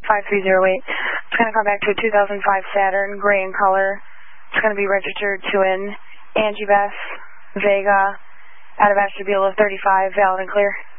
5308. It's going to come back to a 2005 Saturn, gray in color. It's going to be registered to an Angie Beth Vega out of Ashtabula 35, valid and clear.